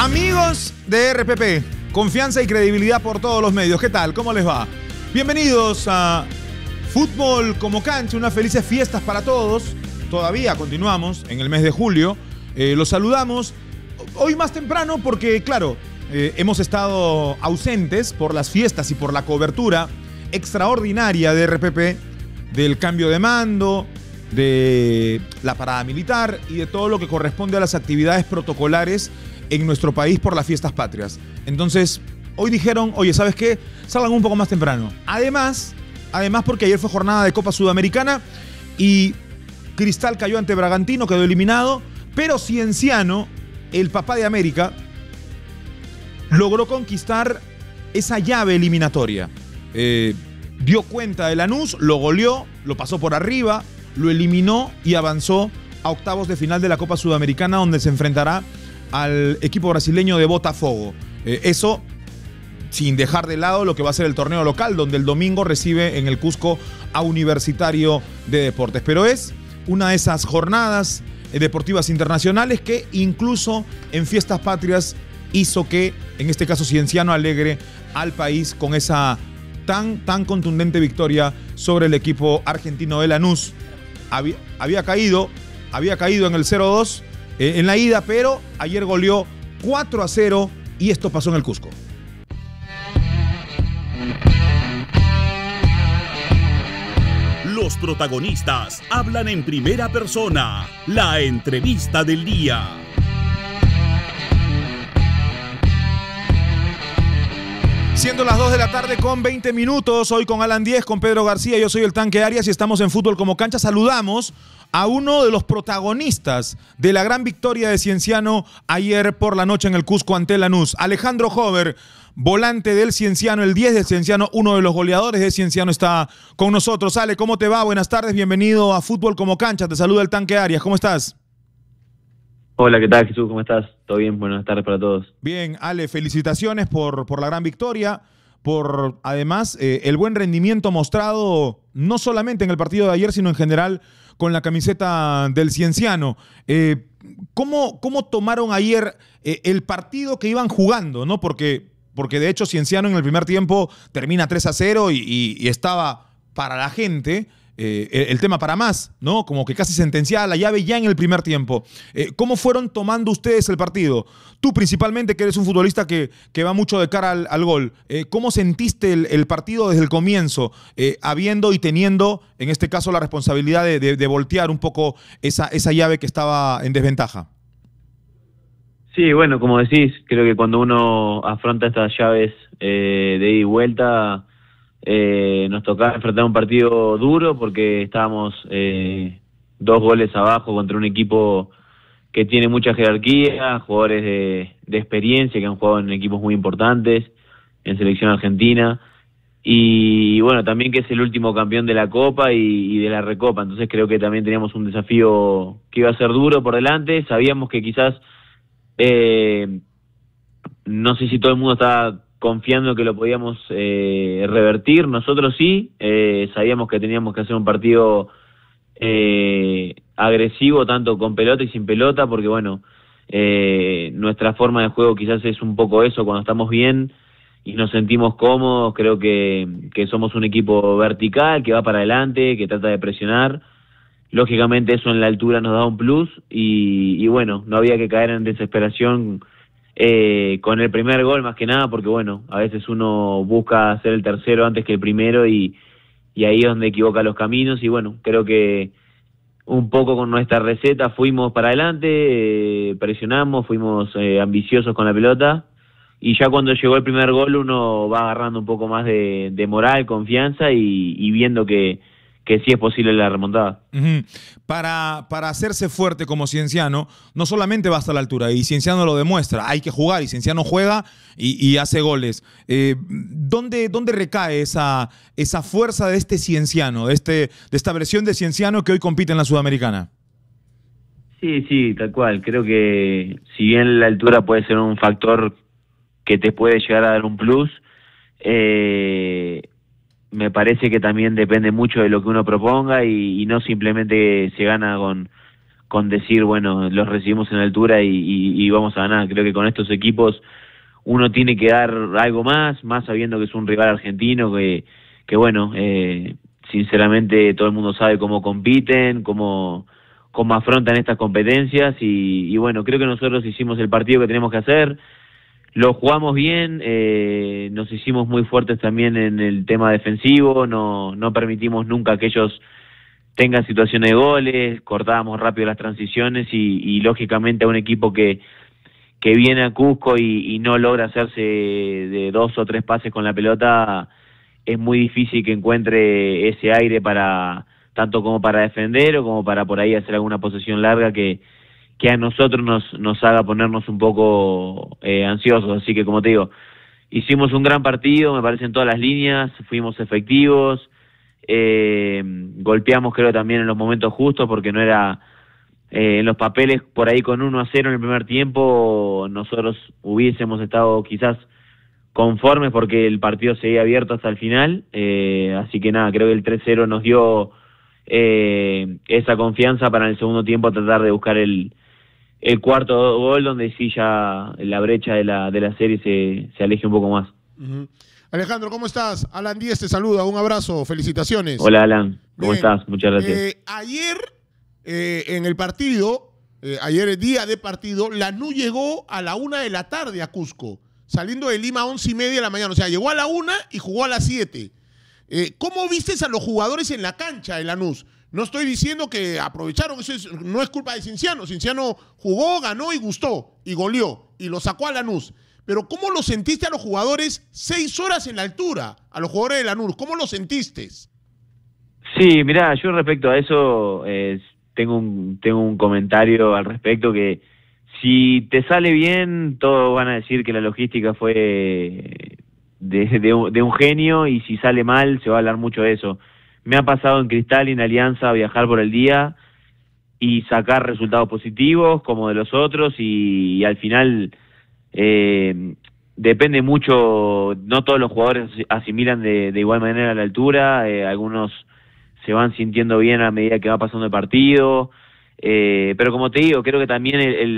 Amigos de RPP, confianza y credibilidad por todos los medios. ¿Qué tal? ¿Cómo les va? Bienvenidos a Fútbol como Cancha, unas felices fiestas para todos. Todavía continuamos en el mes de julio. Los saludamos hoy más temprano porque, claro, hemos estado ausentes por las fiestas y por la cobertura extraordinaria de RPP, del cambio de mando, de la parada militar y de todo lo que corresponde a las actividades protocolares en nuestro país por las fiestas patrias. Entonces, hoy dijeron, oye, ¿sabes qué? Salgan un poco más temprano. Además porque ayer fue jornada de Copa Sudamericana y Cristal cayó ante Bragantino, quedó eliminado, pero Cienciano, el papá de América, logró conquistar esa llave eliminatoria. Dio cuenta de Lanús, lo goleó, lo pasó por arriba, lo eliminó y avanzó a octavos de final de la Copa Sudamericana, donde se enfrentará al equipo brasileño de Botafogo. Eso sin dejar de lado lo que va a ser el torneo local, donde el domingo recibe en el Cusco a Universitario de Deportes. Pero es una de esas jornadas deportivas internacionales que incluso en fiestas patrias hizo que, en este caso Cienciano, alegre al país con esa tan contundente victoria sobre el equipo argentino de Lanús. Había caído en el 0-2 en la ida, pero ayer goleó 4-0 y esto pasó en el Cusco. Los protagonistas hablan en primera persona. La entrevista del día. Siendo las 2 de la tarde con 20 minutos, hoy con Alan Diez, con Pedro García, yo soy el Tanque Arias y estamos en Fútbol como Cancha. Saludamos a uno de los protagonistas de la gran victoria de Cienciano ayer por la noche en el Cusco ante Lanús. Alejandro Hover, volante del Cienciano, el 10 del Cienciano, uno de los goleadores de Cienciano, está con nosotros. Ale, ¿cómo te va? Buenas tardes, bienvenido a Fútbol como Cancha. Te saluda el Tanque Arias, ¿cómo estás? Hola, ¿qué tal, Jesús? ¿Cómo estás? ¿Todo bien? Buenas tardes para todos. Bien, Ale, felicitaciones por la gran victoria, por además el buen rendimiento mostrado no solamente en el partido de ayer, sino en general con la camiseta del Cienciano. ¿Cómo tomaron ayer el partido que iban jugando, ¿no? Porque de hecho Cienciano en el primer tiempo termina 3-0 y estaba para la gente el tema para más, ¿no? Como que casi sentenciada la llave ya en el primer tiempo. ¿Cómo fueron tomando ustedes el partido? Tú principalmente, que eres un futbolista que va mucho de cara al gol. ¿Cómo sentiste el partido desde el comienzo, habiendo y teniendo, en este caso, la responsabilidad de voltear un poco esa llave que estaba en desventaja? Sí, bueno, como decís, creo que cuando uno afronta estas llaves de ida y vuelta, nos tocaba enfrentar un partido duro porque estábamos 2 goles abajo contra un equipo que tiene mucha jerarquía, jugadores de experiencia que han jugado en equipos muy importantes, en selección argentina, y bueno, también que es el último campeón de la Copa y de la Recopa. Entonces creo que también teníamos un desafío que iba a ser duro por delante. Sabíamos que quizás no sé si todo el mundo estaba confiando que lo podíamos revertir. Nosotros sí, sabíamos que teníamos que hacer un partido agresivo, tanto con pelota y sin pelota, porque bueno, nuestra forma de juego quizás es un poco eso. Cuando estamos bien y nos sentimos cómodos, creo que somos un equipo vertical, que va para adelante, que trata de presionar. Lógicamente eso en la altura nos da un plus y bueno, no había que caer en desesperación con el primer gol más que nada, porque bueno, a veces uno busca hacer el tercero antes que el primero y ahí es donde equivoca los caminos. Y bueno, creo que un poco con nuestra receta fuimos para adelante, presionamos, fuimos ambiciosos con la pelota, y ya cuando llegó el primer gol uno va agarrando un poco más de moral, confianza y viendo que sí es posible la remontada. Uh-huh. Para hacerse fuerte como Cienciano, no solamente basta la altura, y Cienciano lo demuestra, hay que jugar, y Cienciano juega y hace goles. ¿Dónde recae esa fuerza de este Cienciano, de esta versión de Cienciano que hoy compite en la Sudamericana? Sí, tal cual. Creo que si bien la altura puede ser un factor que te puede llegar a dar un plus, me parece que también depende mucho de lo que uno proponga y no simplemente se gana con decir, bueno, los recibimos en altura y vamos a ganar. Creo que con estos equipos uno tiene que dar algo más sabiendo que es un rival argentino, que bueno, sinceramente todo el mundo sabe cómo compiten, cómo afrontan estas competencias y bueno, creo que nosotros hicimos el partido que tenemos que hacer, lo jugamos bien, nos hicimos muy fuertes también en el tema defensivo, no permitimos nunca que ellos tengan situaciones de goles, cortábamos rápido las transiciones y lógicamente a un equipo que viene a Cusco y no logra hacerse de 2 o 3 pases con la pelota, es muy difícil que encuentre ese aire para tanto como para defender o como para por ahí hacer alguna posesión larga que a nosotros nos haga ponernos un poco ansiosos. Así que, como te digo, hicimos un gran partido, me parece, en todas las líneas, fuimos efectivos, golpeamos creo también en los momentos justos, porque no era en los papeles por ahí con 1-0 en el primer tiempo, nosotros hubiésemos estado quizás conformes porque el partido seguía abierto hasta el final, así que nada, creo que el 3-0 nos dio esa confianza para en el segundo tiempo tratar de buscar el cuarto gol, donde sí ya la brecha de la serie se aleje un poco más. Alejandro, ¿cómo estás? Alan Díez te saluda, un abrazo, felicitaciones. Hola Alan, ¿cómo estás? Muchas gracias. Ayer en el partido, ayer día de partido, Lanús llegó a la 1 de la tarde a Cusco, saliendo de Lima a 11:30 de la mañana, o sea, llegó a la 1 y jugó a las 7. ¿Cómo vistes a los jugadores en la cancha de Lanús? No estoy diciendo que aprovecharon, no es culpa de Cienciano. Cienciano jugó, ganó y gustó, y goleó, y lo sacó a Lanús. Pero ¿cómo lo sentiste a los jugadores 6 horas en la altura? A los jugadores de Lanús, ¿cómo lo sentiste? Sí, mirá, yo respecto a eso tengo un comentario al respecto, que si te sale bien, todos van a decir que la logística fue de un genio, y si sale mal se va a hablar mucho de eso. Me ha pasado en Cristal y en Alianza viajar por el día y sacar resultados positivos como de los otros, y al final depende mucho, no todos los jugadores asimilan de igual manera a la altura, algunos se van sintiendo bien a medida que va pasando el partido, pero como te digo, creo que también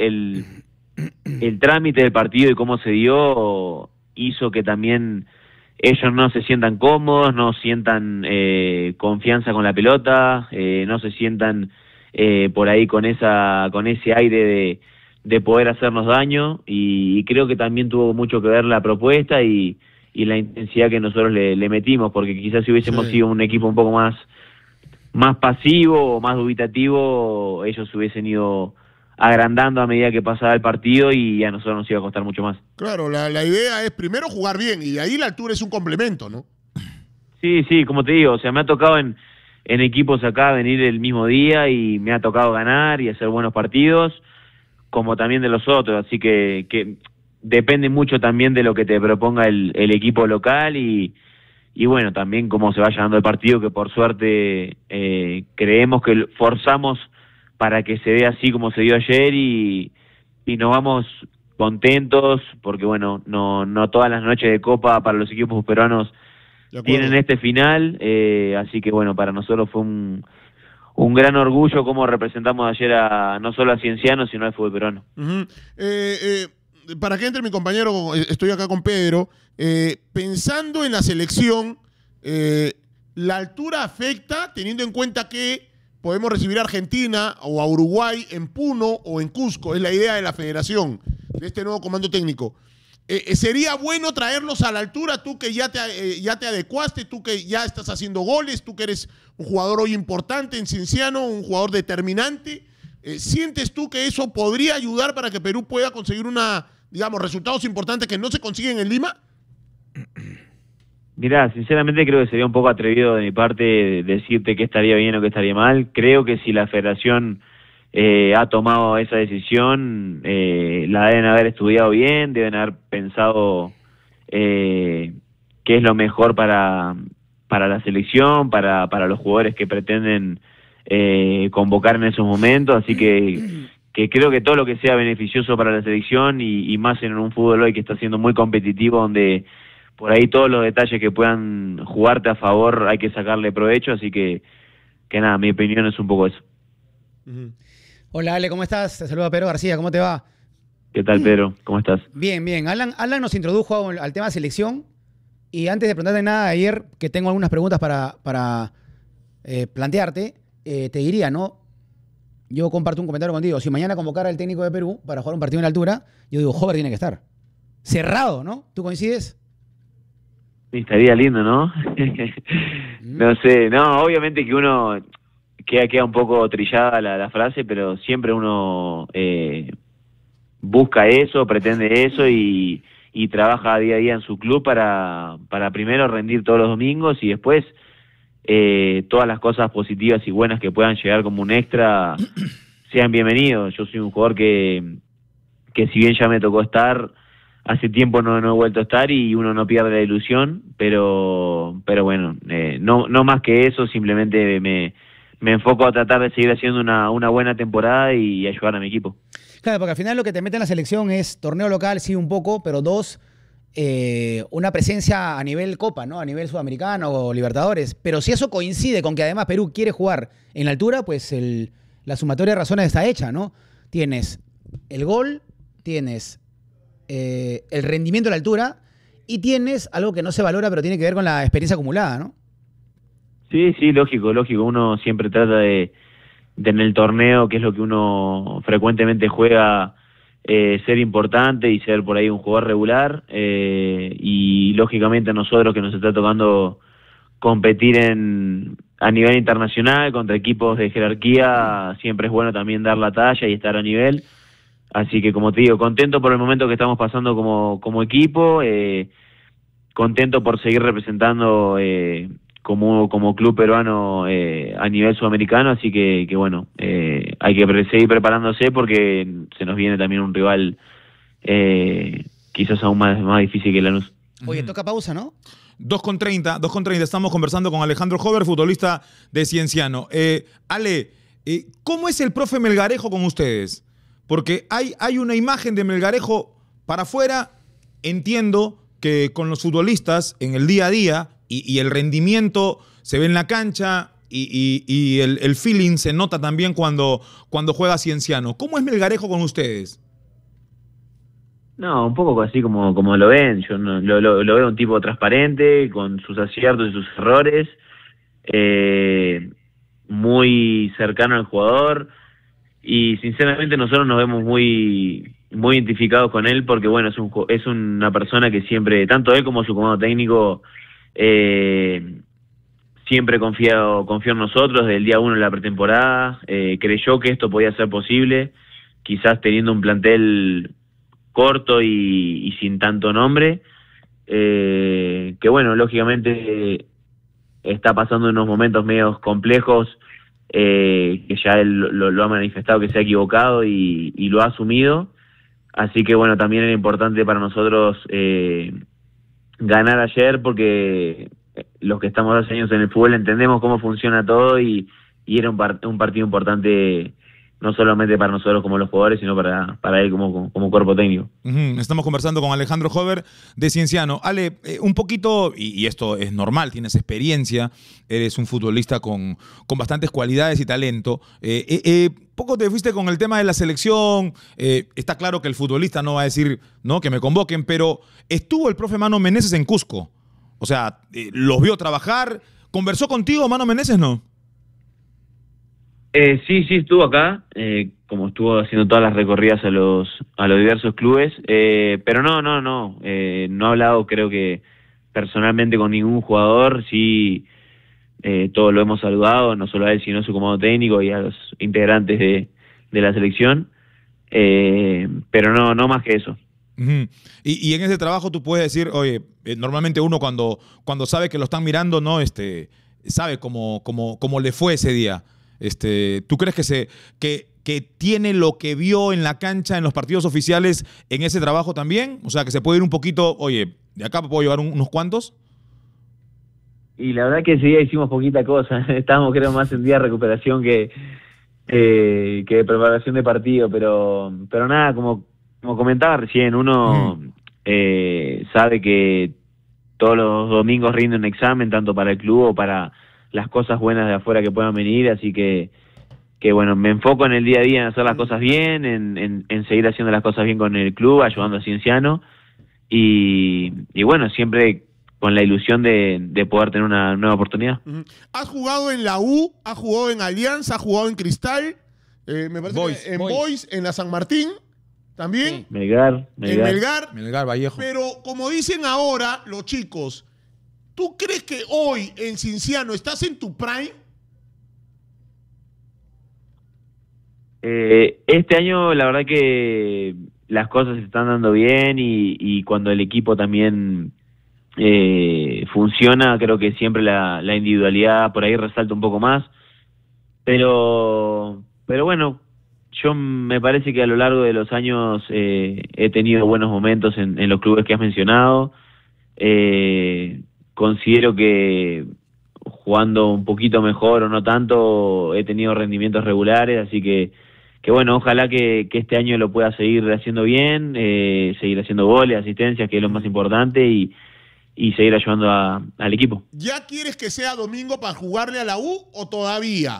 el trámite del partido y cómo se dio hizo que también ellos no se sientan cómodos, no sientan confianza con la pelota, no se sientan por ahí con ese aire de poder hacernos daño, y creo que también tuvo mucho que ver la propuesta y la intensidad que nosotros le metimos, porque quizás si hubiésemos sido un equipo un poco más pasivo o más dubitativo, ellos se hubiesen ido agrandando a medida que pasaba el partido y a nosotros nos iba a costar mucho más. Claro, la idea es primero jugar bien y de ahí la altura es un complemento, ¿no? Sí, como te digo, o sea, me ha tocado en equipos acá venir el mismo día y me ha tocado ganar y hacer buenos partidos, como también de los otros, así que depende mucho también de lo que te proponga el equipo local y bueno, también cómo se vaya dando el partido, que por suerte creemos que forzamos para que se dé así como se dio ayer y nos vamos contentos, porque bueno, no todas las noches de Copa para los equipos peruanos tienen este final, así que bueno, para nosotros fue un gran orgullo cómo representamos ayer no solo a Cienciano, sino al fútbol peruano. Para que entre mi compañero, estoy acá con Pedro, pensando en la selección, ¿la altura afecta, teniendo en cuenta que podemos recibir a Argentina o a Uruguay en Puno o en Cusco? Es la idea de la federación, de este nuevo comando técnico. ¿Sería bueno traerlos a la altura? Tú que ya te adecuaste, tú que ya estás haciendo goles, tú que eres un jugador hoy importante en Cienciano, un jugador determinante, ¿sientes tú que eso podría ayudar para que Perú pueda conseguir resultados importantes que no se consiguen en Lima? Mirá, sinceramente creo que sería un poco atrevido de mi parte decirte que estaría bien o que estaría mal. Creo que si la federación ha tomado esa decisión, la deben haber estudiado bien, deben haber pensado qué es lo mejor para la selección, para los jugadores que pretenden convocar en esos momentos, así que creo que todo lo que sea beneficioso para la selección y más en un fútbol hoy que está siendo muy competitivo, donde por ahí todos los detalles que puedan jugarte a favor hay que sacarle provecho, así que nada, mi opinión es un poco eso. Hola Ale, ¿cómo estás? Te saluda Pedro García, ¿cómo te va? ¿Qué tal, Pedro? ¿Cómo estás? Bien, bien. Alan nos introdujo al tema selección y antes de preguntarte nada ayer, que tengo algunas preguntas para plantearte, te diría, ¿no? Yo comparto un comentario contigo. Si mañana convocara al técnico de Perú para jugar un partido en la altura, yo digo, Hover tiene que estar. Cerrado, ¿no? ¿Tú coincides? Sí, estaría lindo, ¿no? No sé, no, obviamente que uno queda un poco trillada la frase, pero siempre uno busca eso, pretende eso y trabaja día a día en su club para primero rendir todos los domingos y después todas las cosas positivas y buenas que puedan llegar como un extra sean bienvenidos. Yo soy un jugador que si bien ya me tocó estar, hace tiempo no he vuelto a estar y uno no pierde la ilusión, pero bueno, no más que eso, simplemente me enfoco a tratar de seguir haciendo una buena temporada y ayudar a mi equipo. Claro, porque al final lo que te mete en la selección es torneo local, sí, un poco, pero dos, una presencia a nivel Copa, ¿no? A nivel Sudamericano o Libertadores. Pero si eso coincide con que además Perú quiere jugar en la altura, pues la sumatoria de razones está hecha, ¿no? Tienes el gol, tienes el rendimiento a la altura y tienes algo que no se valora, pero tiene que ver con la experiencia acumulada, ¿no? Sí, lógico. Uno siempre trata de en el torneo, que es lo que uno frecuentemente juega, ser importante y ser por ahí un jugador regular, y lógicamente a nosotros que nos está tocando competir a nivel internacional contra equipos de jerarquía, siempre es bueno también dar la talla y estar a nivel. Así que, como te digo, contento por el momento que estamos pasando como equipo, contento por seguir representando como club peruano a nivel sudamericano, así que bueno, hay que seguir preparándose porque se nos viene también un rival quizás aún más difícil que Lanús. Oye, toca pausa, ¿no? 2:30, estamos conversando con Alejandro Hover, futbolista de Cienciano. Ale, ¿cómo es el profe Melgarejo con ustedes? Porque hay una imagen de Melgarejo para afuera, entiendo que con los futbolistas en el día a día y el rendimiento se ve en la cancha y el feeling se nota también cuando juega Cienciano. ¿Cómo es Melgarejo con ustedes? No, un poco así como lo ven. Yo lo veo un tipo transparente, con sus aciertos y sus errores, muy cercano al jugador, y sinceramente nosotros nos vemos muy identificados con él porque bueno, es una persona que siempre, tanto él como su comando técnico, siempre confió en nosotros desde el día 1 de la pretemporada, creyó que esto podía ser posible, quizás teniendo un plantel corto y sin tanto nombre, que bueno, lógicamente está pasando unos momentos medios complejos, que ya él lo ha manifestado que se ha equivocado y lo ha asumido, así que bueno, también era importante para nosotros ganar ayer porque los que estamos hace años en el fútbol entendemos cómo funciona todo y era un partido importante no solamente para nosotros como los jugadores, sino para él como cuerpo técnico. Estamos conversando con Alejandro Hover de Cienciano. Ale, un poquito, y esto es normal, tienes experiencia, eres un futbolista con bastantes cualidades y talento. Poco te fuiste con el tema de la selección. Está claro que el futbolista no va a decir no que me convoquen, pero estuvo el profe Mano Meneses en Cusco. O sea, los vio trabajar. ¿Conversó contigo Mano Meneses, no? Sí, estuvo acá, como estuvo haciendo todas las recorridas a los diversos clubes, pero no ha hablado, creo que personalmente, con ningún jugador. Sí, todos lo hemos saludado, no solo a él, sino a su comando técnico y a los integrantes de la selección, pero no más que eso. Y en ese trabajo tú puedes decir, oye, normalmente uno cuando sabe que lo están mirando, no, sabe cómo le fue ese día. ¿Tú crees que tiene lo que vio en la cancha, en los partidos oficiales, en ese trabajo también? O sea, que se puede ir un poquito, oye, de acá puedo llevar unos cuantos. Y la verdad que ese día hicimos poquita cosa. Estábamos, creo, más en día de recuperación que de preparación de partido, pero nada, como comentaba recién, uno sabe que todos los domingos rinde un examen, tanto para el club o para las cosas buenas de afuera que puedan venir, así que bueno, me enfoco en el día a día en hacer las cosas bien, en seguir haciendo las cosas bien con el club, ayudando a Cienciano, y bueno, siempre con la ilusión de poder tener una nueva oportunidad. ¿Has jugado en la U? ¿Has jugado en Alianza? ¿Has jugado en Cristal? Me parece Boys. que en Boys, en la San Martín, también. Sí. Melgar. En Melgar. Melgar, Vallejo. Pero como dicen ahora los chicos, ¿tú crees que hoy en Cienciano estás en tu prime? Este año la verdad que las cosas se están dando bien y cuando el equipo también funciona, creo que siempre la individualidad por ahí resalta un poco más, pero bueno, yo me parece que a lo largo de los años he tenido buenos momentos en los clubes que has mencionado. Considero que jugando un poquito mejor o no tanto he tenido rendimientos regulares, así que bueno, ojalá que este año lo pueda seguir haciendo bien, seguir haciendo goles, asistencias, que es lo más importante, y seguir ayudando al equipo. ¿Ya quieres que sea domingo para jugarle a la U o todavía?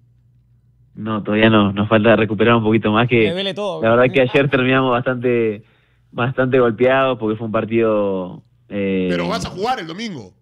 No, todavía no, nos falta recuperar un poquito más, que Me duele todo. la verdad que ayer terminamos bastante golpeados porque fue un partido... Pero vas a jugar el domingo.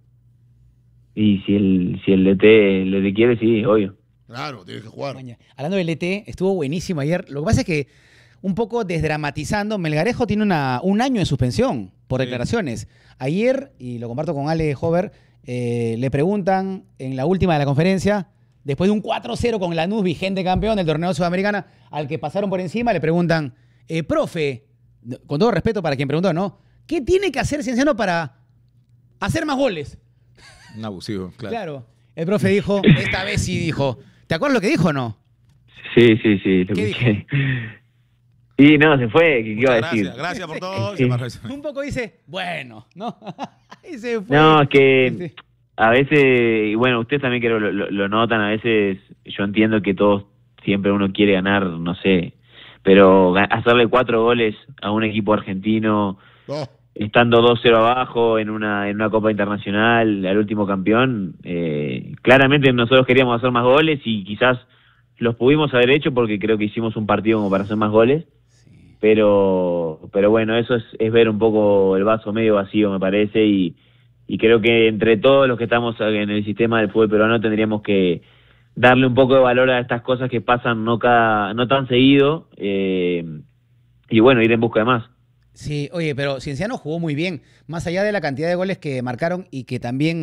Y si el DT quiere, sí, obvio. Claro, tienes que jugar. Hablando del ET, estuvo buenísimo ayer. Lo que pasa es que, un poco desdramatizando, Melgarejo tiene un año de suspensión por declaraciones. Ayer, y lo comparto con Ale Hover, le preguntan en la última de la conferencia, después de un 4-0 con Lanús, vigente campeón del torneo sudamericana, al que pasaron por encima, le preguntan, profe, con todo respeto para quien preguntó, ¿no? ¿Qué tiene que hacer Cienciano para hacer más goles? Un abusivo, claro. Claro. El profe dijo, esta vez sí dijo. ¿Te acuerdas lo que dijo o no? Sí, lo ¿Qué escuché. Y no, se fue, ¿qué iba a decir? Gracias por todo. Sí. Un poco dice, bueno, ¿no? Y se fue. No, es que Sí. a veces, y bueno, ustedes también creo lo notan, a veces yo entiendo que todos siempre uno quiere ganar, no sé, pero hacerle 4 goles a un equipo argentino, No. estando 2-0 abajo en una Copa Internacional, al último campeón, claramente nosotros queríamos hacer más goles y quizás los pudimos haber hecho porque creo que hicimos un partido como para hacer más goles, pero bueno, eso es ver un poco el vaso medio vacío, me parece, y creo que entre todos los que estamos en el sistema del fútbol peruano tendríamos que darle un poco de valor a estas cosas que pasan no tan seguido, y bueno, ir en busca de más. Sí, oye, pero Cienciano jugó muy bien, más allá de la cantidad de goles que marcaron y que también